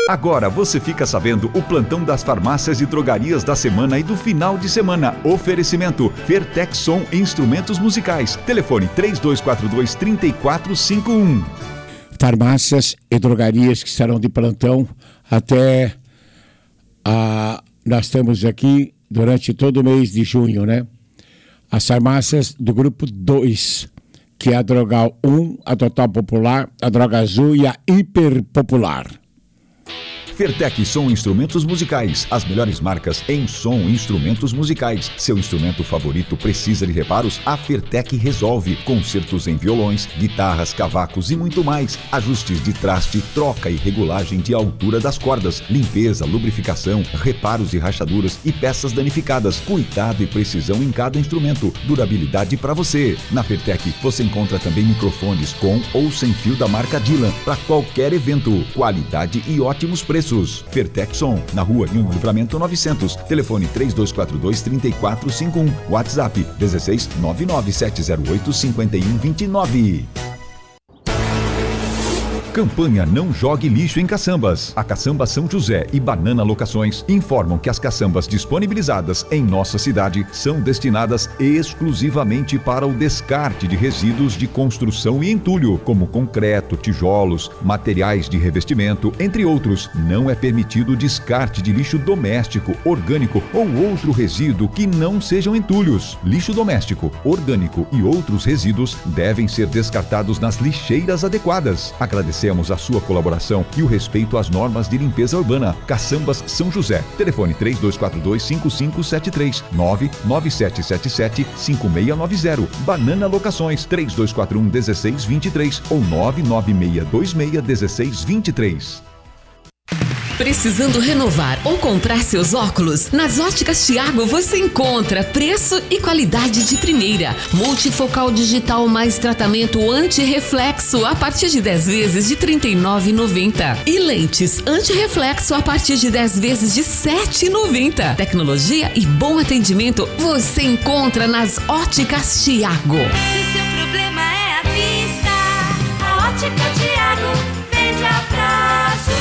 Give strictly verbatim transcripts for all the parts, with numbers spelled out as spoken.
Agora você fica sabendo o plantão das farmácias e drogarias da semana e do final de semana. Oferecimento Fertexson Instrumentos Musicais. Telefone três dois quatro dois, três quatro cinco um. Farmácias e drogarias que estarão de plantão até a... Nós temos aqui durante todo o mês de junho, né? As farmácias do grupo dois, que é a Drogal um, a Total Popular, a Droga Azul e a Hiper Popular. Fertexson Instrumentos Musicais, as melhores marcas em som e instrumentos musicais. Seu instrumento favorito precisa de reparos? A Fertec resolve. Concertos em violões, guitarras, cavacos e muito mais. Ajustes de traste, troca e regulagem de altura das cordas, limpeza, lubrificação, reparos de rachaduras e peças danificadas. Cuidado e precisão em cada instrumento. Durabilidade para você. Na Fertec você encontra também microfones com ou sem fio da marca Dylan para qualquer evento. Qualidade e ótimos preços. Fertexson, na rua Rio Livramento novecentos. Telefone três dois quatro dois, três quatro cinco um. WhatsApp dezesseis, nove nove sete zero oito, cinco um dois nove. Campanha Não Jogue Lixo em Caçambas. A Caçamba São José e Banana Locações informam que as caçambas disponibilizadas em nossa cidade são destinadas exclusivamente para o descarte de resíduos de construção e entulho, como concreto, tijolos, materiais de revestimento, entre outros. Não é permitido o descarte de lixo doméstico, orgânico ou outro resíduo que não sejam entulhos. Lixo doméstico, orgânico e outros resíduos devem ser descartados nas lixeiras adequadas. Agradecemos a sua colaboração e o respeito às normas de limpeza urbana. Caçambas São José. Telefone três dois quatro dois, cinco cinco sete três, nove nove sete sete sete, cinco seis nove zero. Banana Locações três dois quatro um, um seis dois três ou nove nove seis dois seis, um seis dois três. Precisando renovar ou comprar seus óculos? Nas Óticas Thiago você encontra preço e qualidade de primeira. Multifocal digital mais tratamento anti-reflexo a partir de dez vezes de trinta e nove reais e noventa centavos. E lentes anti-reflexo a partir de dez vezes de sete reais e noventa centavos. Tecnologia e bom atendimento você encontra nas Óticas Thiago. Se seu problema é a vista, a Ótica Thiago vende a prazo.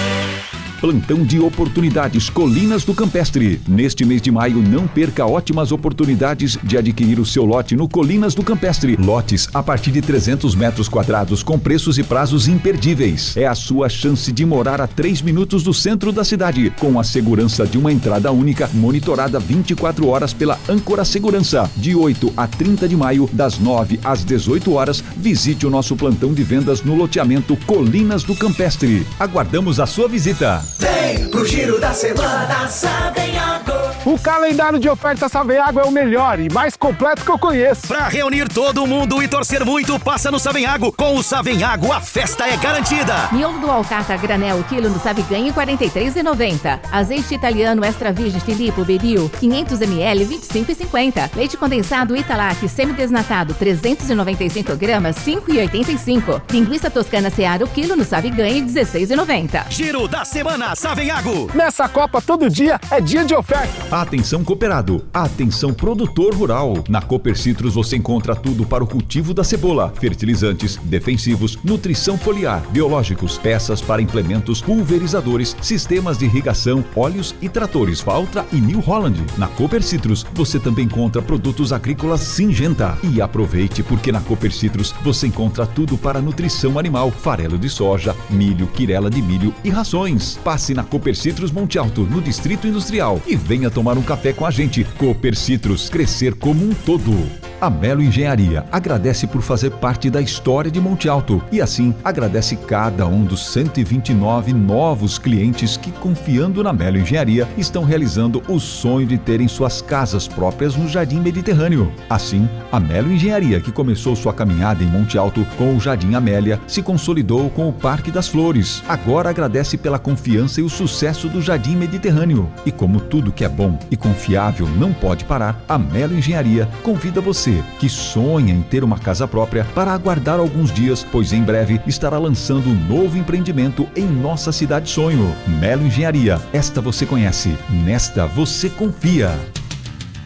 Plantão de oportunidades Colinas do Campestre. Neste mês de maio, não perca ótimas oportunidades de adquirir o seu lote no Colinas do Campestre. Lotes a partir de trezentos metros quadrados com preços e prazos imperdíveis. É a sua chance de morar a três minutos do centro da cidade, com a segurança de uma entrada única, monitorada vinte e quatro horas pela Âncora Segurança. De oito a trinta de maio, das nove às dezoito horas, visite o nosso plantão de vendas no loteamento Colinas do Campestre. Aguardamos a sua visita. Vem pro Giro da Semana Savenhago. O calendário de ofertas Savenhago é o melhor e mais completo que eu conheço. Pra reunir todo mundo e torcer muito, passa no Savenhago. Com o Savenhago, a festa é garantida. Miolo do alcatra granel, quilo no Saviganho, quarenta e três reais e noventa centavos. Azeite italiano extra virgem Filippo Beril, quinhentos mililitros, vinte e cinco reais e cinquenta centavos. Leite condensado Italac semidesnatado, trezentos e noventa e cinco gramas, cinco reais e oitenta e cinco centavos. Linguiça toscana Seara, o quilo no Saviganho, dezesseis reais e noventa centavos. Giro da Semana Savenhago. Nessa Copa, todo dia é dia de oferta. Atenção cooperado, atenção produtor rural. Na Cooper Citrus você encontra tudo para o cultivo da cebola, fertilizantes, defensivos, nutrição foliar, biológicos, peças para implementos, pulverizadores, sistemas de irrigação, óleos e tratores Valtra e New Holland. Na Cooper Citrus você também encontra produtos agrícolas Syngenta. E aproveite porque na Cooper Citrus você encontra tudo para nutrição animal, farelo de soja, milho, quirela de milho e rações. Passe na Cooper Citrus Monte Alto, no Distrito Industrial, e venha tomar um café com a gente. Cooper Citrus, crescer como um todo. A Melo Engenharia agradece por fazer parte da história de Monte Alto e assim agradece cada um dos cento e vinte e nove novos clientes que, confiando na Melo Engenharia, estão realizando o sonho de terem suas casas próprias no Jardim Mediterrâneo. Assim, a Melo Engenharia, que começou sua caminhada em Monte Alto com o Jardim Amélia, se consolidou com o Parque das Flores. Agora agradece pela confiança e o sucesso do Jardim Mediterrâneo. E como tudo que é bom e confiável não pode parar, a Melo Engenharia convida você que sonha em ter uma casa própria para aguardar alguns dias, pois em breve estará lançando um novo empreendimento em nossa cidade sonho. Melo Engenharia, esta você conhece, nesta você confia.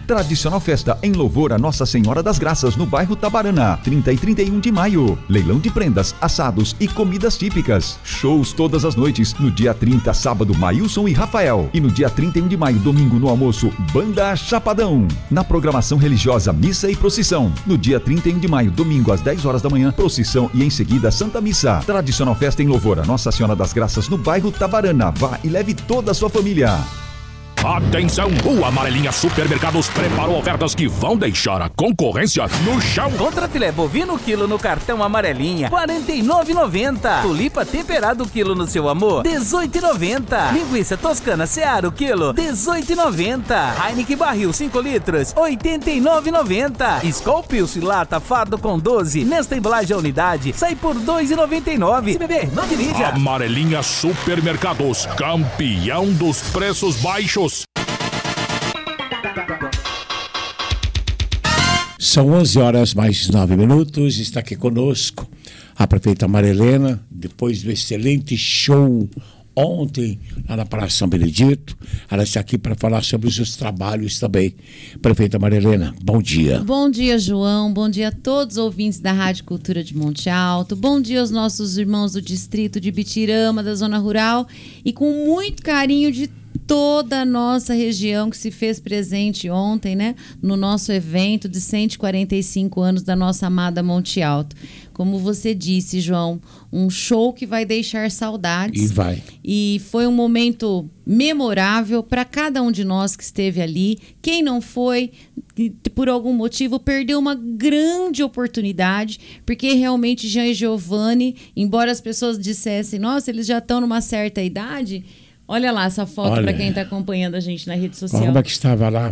Tradicional festa em louvor a Nossa Senhora das Graças no bairro Tabarana, trinta e trinta e um de maio. Leilão de prendas, assados e comidas típicas. Shows todas as noites. No dia trinta, sábado, Maílson e Rafael. E no dia trinta e um de maio, domingo, no almoço, Banda Chapadão. Na programação religiosa, missa e procissão. No dia trinta e um de maio, domingo, às dez horas da manhã, procissão e em seguida Santa Missa. Tradicional festa em louvor a Nossa Senhora das Graças no bairro Tabarana. Vá e leve toda a sua família. Atenção! O Amarelinha Supermercados preparou ofertas que vão deixar a concorrência no chão. Contrafilé bovino quilo no cartão Amarelinha, quarenta e nove reais e noventa centavos. Tulipa temperado quilo no seu amor, dezoito reais e noventa centavos. Linguiça toscana Seara quilo, dezoito reais e noventa centavos. Heineken barril cinco litros, oitenta e nove reais e noventa centavos. Skol Pilsen lata fardo com doze, nesta embalagem a unidade, sai por dois reais e noventa e nove centavos. Se beber, não dirija. Amarelinha Supermercados, campeão dos preços baixos. São onze horas mais nove minutos. Está aqui conosco a prefeita Marilena, depois do excelente show ontem lá na Praça São Benedito. Ela está aqui para falar sobre os seus trabalhos também. Prefeita Marilena, bom dia. Bom dia, João. Bom dia a todos os ouvintes da Rádio Cultura de Monte Alto. Bom dia aos nossos irmãos do distrito de Bitirama, da zona rural. E com muito carinho de toda a nossa região que se fez presente ontem, né, no nosso evento de cento e quarenta e cinco anos da nossa amada Monte Alto. Como você disse, João, um show que vai deixar saudades. E vai. E foi um momento memorável para cada um de nós que esteve ali. Quem não foi, por algum motivo, perdeu uma grande oportunidade, porque realmente Jean e Giovanni, embora as pessoas dissessem, nossa, eles já estão numa certa idade. Olha lá essa foto para quem está acompanhando a gente na rede social. Como é que estava lá?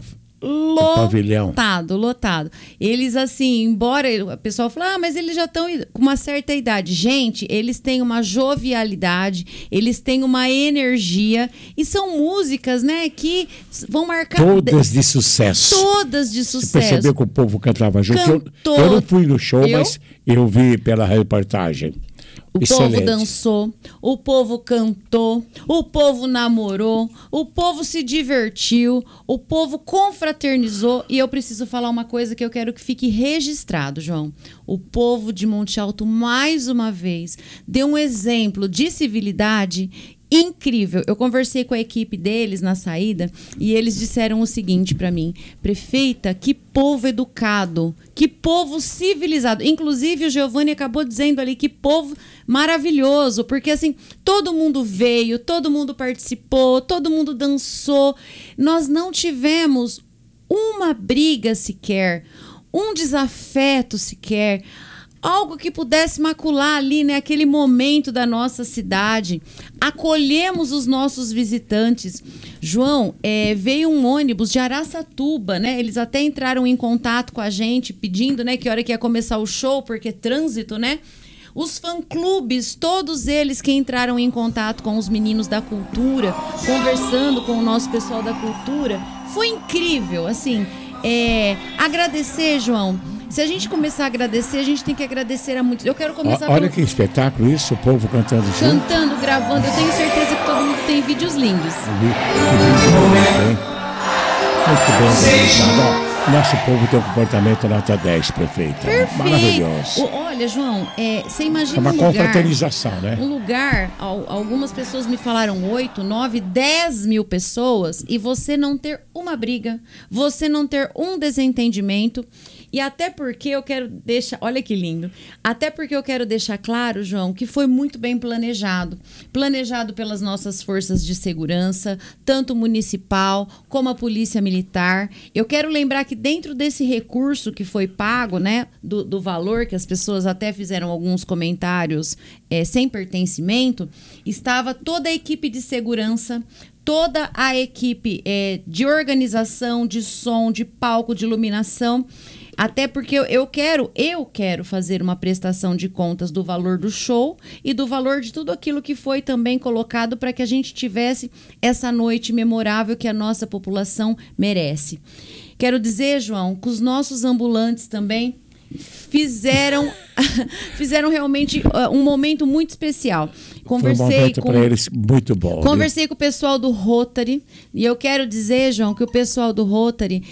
Lotado, lotado. Eles, assim, embora o pessoal fala, ah, mas eles já estão com uma certa idade. Gente, eles têm uma jovialidade, eles têm uma energia e são músicas, né, que vão marcar... Todas de sucesso. Todas de sucesso. Você percebeu que o povo cantava junto? Cantou. Eu, eu não fui no show, eu? mas eu vi pela reportagem. O Excelente. Povo dançou, o povo cantou, o povo namorou, o povo se divertiu, o povo confraternizou. E eu preciso falar uma coisa que eu quero que fique registrado, João. O povo de Monte Alto, mais uma vez, deu um exemplo de civilidade incrível. Eu conversei com a equipe deles na saída e eles disseram o seguinte para mim: prefeita, que povo educado, que povo civilizado. Inclusive o Giovanni acabou dizendo ali que povo maravilhoso, porque assim, todo mundo veio, todo mundo participou, todo mundo dançou. Nós não tivemos uma briga sequer, um desafeto sequer, algo que pudesse macular ali, né, aquele momento da nossa cidade. Acolhemos os nossos visitantes. João, é, veio um ônibus de Araçatuba, né? Eles até entraram em contato com a gente, pedindo, né, que hora que ia começar o show, porque trânsito, né? Os fã-clubes, todos eles que entraram em contato com os meninos da cultura, conversando com o nosso pessoal da cultura. Foi incrível, assim. É, agradecer, João. Se a gente começar a agradecer, a gente tem que agradecer a muitos. Eu quero começar... Olha pelo... que espetáculo isso, o povo cantando junto. Cantando, gravando. Eu tenho certeza que todo mundo tem vídeos lindos. Muito bem. Nosso povo tem um comportamento nota dez, prefeita. Perfeito. Maravilhoso. O, olha, João, é, você imagina é uma um lugar... confraternização, né? Um lugar, algumas pessoas me falaram oito, nove, dez mil pessoas e você não ter uma briga, você não ter um desentendimento. E até porque eu quero deixar... Olha que lindo. Até porque eu quero deixar claro, João, que foi muito bem planejado. Planejado pelas nossas forças de segurança, tanto municipal como a polícia militar. Eu quero lembrar que dentro desse recurso que foi pago, né, do, do valor que as pessoas até fizeram alguns comentários é, sem pertencimento, estava toda a equipe de segurança, toda a equipe é, de organização, de som, de palco, de iluminação. Até porque eu, eu quero, eu quero fazer uma prestação de contas do valor do show e do valor de tudo aquilo que foi também colocado para que a gente tivesse essa noite memorável que a nossa população merece. Quero dizer, João, que os nossos ambulantes também fizeram, fizeram realmente uh, um momento muito especial. Conversei Foi um momento com para eles muito bom. Conversei viu? com o pessoal do Rotary e eu quero dizer, João, que o pessoal do Rotary,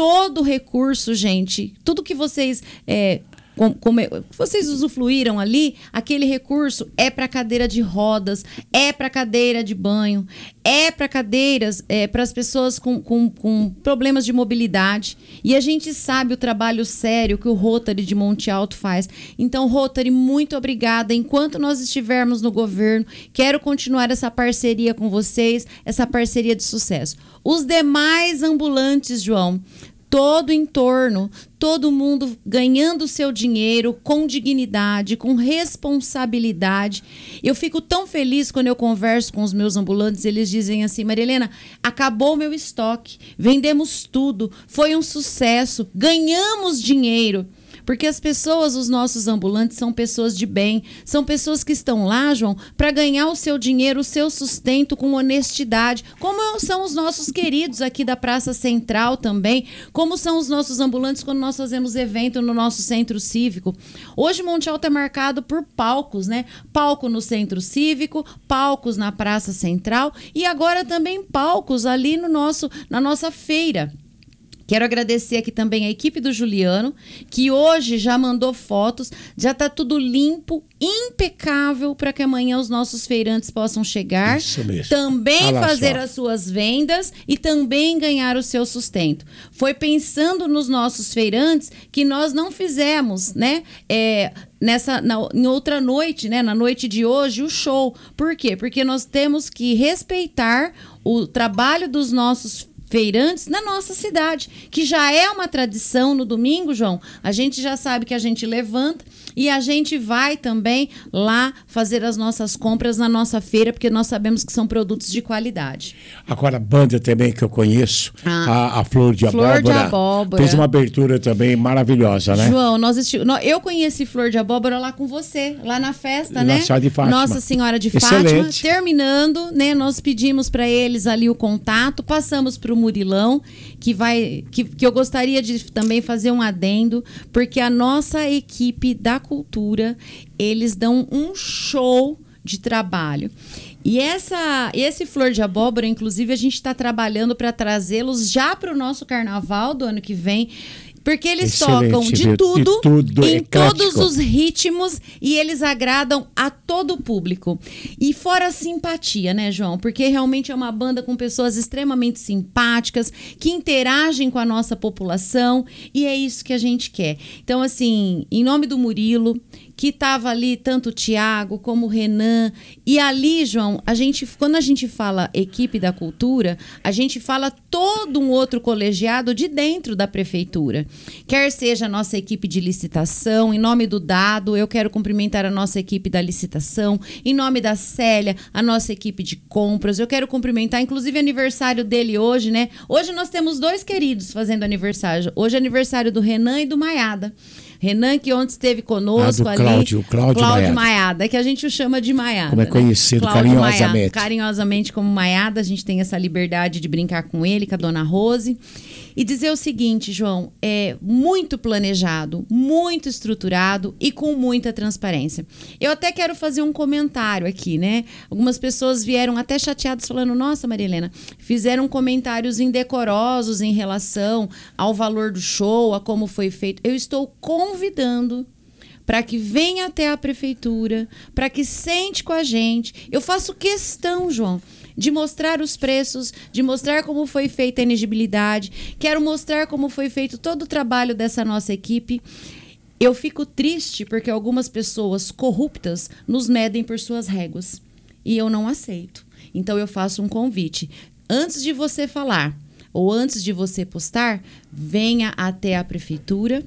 todo recurso, gente, tudo que vocês... É, Como, como vocês usufruíram ali, aquele recurso é para cadeira de rodas, é para cadeira de banho, é para cadeiras, é, para as pessoas com, com, com problemas de mobilidade. E a gente sabe o trabalho sério que o Rotary de Monte Alto faz. Então, Rotary, muito obrigada. Enquanto nós estivermos no governo, quero continuar essa parceria com vocês, essa parceria de sucesso. Os demais ambulantes, João, todo o entorno, todo mundo ganhando seu dinheiro com dignidade, com responsabilidade. Eu fico tão feliz quando eu converso com os meus ambulantes, eles dizem assim: Maria Helena, acabou o meu estoque, vendemos tudo, foi um sucesso, ganhamos dinheiro. Porque as pessoas, os nossos ambulantes, são pessoas de bem, são pessoas que estão lá, João, para ganhar o seu dinheiro, o seu sustento com honestidade, como são os nossos queridos aqui da Praça Central também, como são os nossos ambulantes quando nós fazemos evento no nosso centro cívico. Hoje Monte Alto é marcado por palcos, né? Palco no centro cívico, palcos na Praça Central e agora também palcos ali no nosso, na nossa feira. Quero agradecer aqui também a equipe do Juliano, que hoje já mandou fotos, já está tudo limpo, impecável, para que amanhã os nossos feirantes possam chegar, também Olha fazer só. as suas vendas e também ganhar o seu sustento. Foi pensando nos nossos feirantes que nós não fizemos, né? É, nessa, na, em outra noite, né? Na noite de hoje, o show. Por quê? Porque nós temos que respeitar o trabalho dos nossos feirantes na nossa cidade, que já é uma tradição no domingo, João. A gente já sabe que a gente levanta e a gente vai também lá fazer as nossas compras na nossa feira, porque nós sabemos que são produtos de qualidade. Agora, a banda também que eu conheço, ah, a, a Flor de Flor Abóbora, de Abóbora, fez uma abertura também maravilhosa, né? João, nós esti... eu conheci Flor de Abóbora lá com você, lá na festa, na né? de Fátima. Nossa Senhora de Excelente. Fátima. Terminando, né? Nós pedimos para eles ali o contato, passamos para o Murilão, que vai, que, que eu gostaria de também fazer um adendo, porque a nossa equipe da cultura, eles dão um show de trabalho. E essa, esse Flor de Abóbora, inclusive, a gente está trabalhando para trazê-los já para o nosso carnaval do ano que vem. Porque eles Excelente, tocam de viu? tudo, de tudo em eclético. Todos os ritmos e eles agradam a todo o público. E fora a simpatia, né, João? Porque realmente é uma banda com pessoas extremamente simpáticas, que interagem com a nossa população e é isso que a gente quer. Então, assim, em nome do Murilo, que estava ali tanto o Tiago como o Renan. E ali, João, a gente, quando a gente fala equipe da cultura, a gente fala todo um outro colegiado de dentro da prefeitura. Quer seja a nossa equipe de licitação, em nome do Dado, eu quero cumprimentar a nossa equipe da licitação, em nome da Célia, a nossa equipe de compras, eu quero cumprimentar, inclusive aniversário dele hoje, né? Hoje nós temos dois queridos fazendo aniversário. Hoje é aniversário do Renan e do Maiada. Renan, que ontem esteve conosco ah, ali. Cláudio, Cláudio, Cláudio Maiada. Maiada, que a gente o chama de Maiada. Como é conhecido, né? carinhosamente. Maiada, carinhosamente como Maiada, a gente tem essa liberdade de brincar com ele, com a dona Rose. E dizer o seguinte, João, é muito planejado, muito estruturado e com muita transparência. Eu até quero fazer um comentário aqui, né? Algumas pessoas vieram até chateadas falando, nossa, Maria Helena, fizeram comentários indecorosos em relação ao valor do show, a como foi feito. Eu estou convidando para que venha até a prefeitura, para que sente com a gente. Eu faço questão, João, de mostrar os preços, de mostrar como foi feita a elegibilidade. Quero mostrar como foi feito todo o trabalho dessa nossa equipe. Eu fico triste porque algumas pessoas corruptas nos medem por suas réguas. E eu não aceito. Então eu faço um convite. Antes de você falar ou antes de você postar, venha até a prefeitura,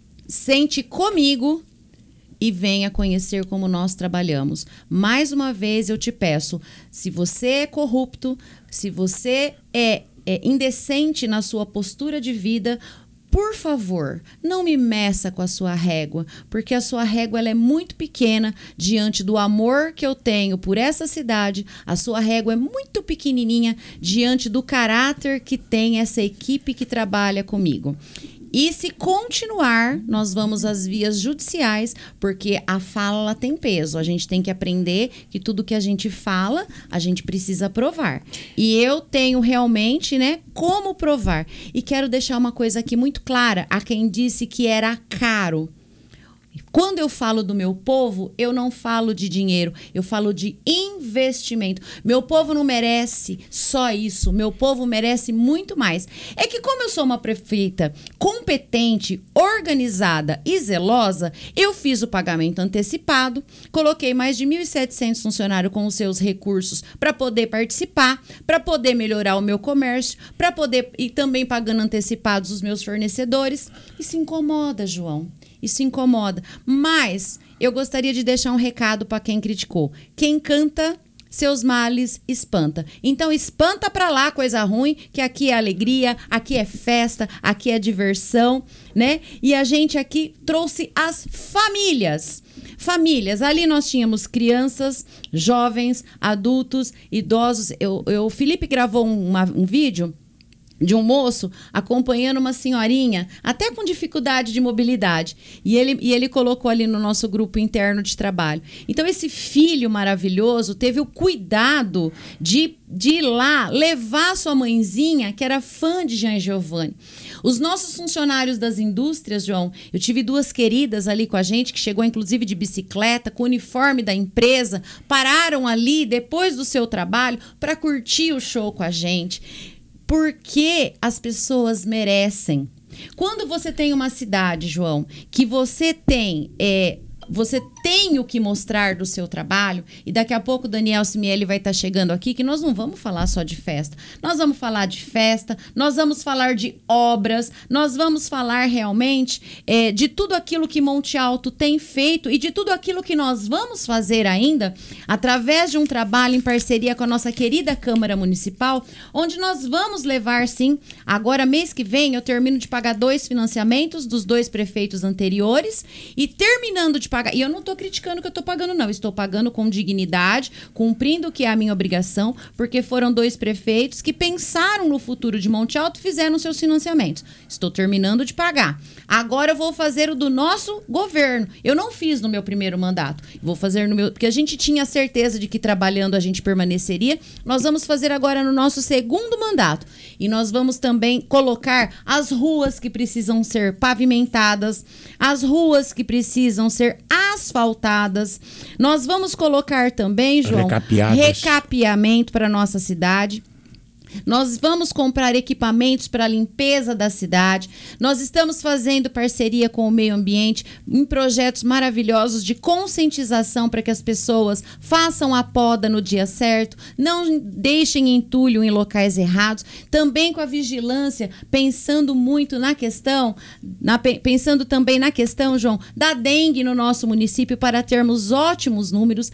sente comigo e venha conhecer como nós trabalhamos. Mais uma vez eu te peço, se você é corrupto, se você é, é indecente na sua postura de vida, por favor, não me meça com a sua régua, porque a sua régua ela é muito pequena diante do amor que eu tenho por essa cidade. A sua régua é muito pequenininha diante do caráter que tem essa equipe que trabalha comigo. E se continuar, nós vamos às vias judiciais, porque a fala ela tem peso. A gente tem que aprender que tudo que a gente fala, a gente precisa provar. E eu tenho realmente, né, como provar. E quero deixar uma coisa aqui muito clara a quem disse que era caro. Quando eu falo do meu povo, eu não falo de dinheiro, eu falo de investimento. Meu povo não merece só isso, meu povo merece muito mais. É que como eu sou uma prefeita competente, organizada e zelosa, eu fiz o pagamento antecipado, coloquei mais de mil e setecentos funcionários com os seus recursos para poder participar, para poder melhorar o meu comércio, para poder e também pagando antecipados os meus fornecedores. Isso incomoda, João. Isso incomoda. Mas eu gostaria de deixar um recado para quem criticou. Quem canta, seus males espanta. Então espanta para lá coisa ruim, que aqui é alegria, aqui é festa, aqui é diversão, né? E a gente aqui trouxe as famílias. Famílias. Ali nós tínhamos crianças, jovens, adultos, idosos. Eu, eu, o Felipe gravou uma, um vídeo de um moço acompanhando uma senhorinha, até com dificuldade de mobilidade. E ele, e ele colocou ali no nosso grupo interno de trabalho. Então, esse filho maravilhoso teve o cuidado de, de ir lá levar sua mãezinha, que era fã de Jean Giovanni. Os nossos funcionários das indústrias, João, eu tive duas queridas ali com a gente, que chegou inclusive de bicicleta, com o uniforme da empresa, pararam ali depois do seu trabalho para curtir o show com a gente. Porque as pessoas merecem. Quando você tem uma cidade, João, que você tem... É, você tem o que mostrar do seu trabalho, e daqui a pouco o Daniel Simieli vai estar chegando aqui, que nós não vamos falar só de festa. Nós vamos falar de festa, nós vamos falar de obras, nós vamos falar realmente é, de tudo aquilo que Monte Alto tem feito e de tudo aquilo que nós vamos fazer ainda através de um trabalho em parceria com a nossa querida Câmara Municipal, onde nós vamos levar, sim, agora mês que vem eu termino de pagar dois financiamentos dos dois prefeitos anteriores e terminando de pagar, e eu não estou criticando que eu estou pagando, não. Estou pagando com dignidade, cumprindo o que é a minha obrigação, porque foram dois prefeitos que pensaram no futuro de Monte Alto e fizeram seus financiamentos. Estou terminando de pagar. Agora eu vou fazer o do nosso governo. Eu não fiz no meu primeiro mandato. Vou fazer no meu... Porque a gente tinha certeza de que trabalhando a gente permaneceria. Nós vamos fazer agora no nosso segundo mandato. E nós vamos também colocar as ruas que precisam ser pavimentadas, as ruas que precisam ser asfaltadas. Nós vamos colocar também, João, recapeamento para nossa cidade. Nós vamos comprar equipamentos para a limpeza da cidade. Nós estamos fazendo parceria com o meio ambiente em projetos maravilhosos de conscientização para que as pessoas façam a poda no dia certo, não deixem entulho em locais errados. Também com a vigilância, pensando muito na questão, na, pensando também na questão, João, da dengue no nosso município para termos ótimos números.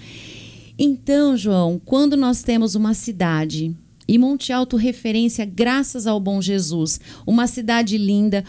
Então, João, quando nós temos uma cidade... E Monte Alto referência graças ao bom Jesus. Uma cidade linda,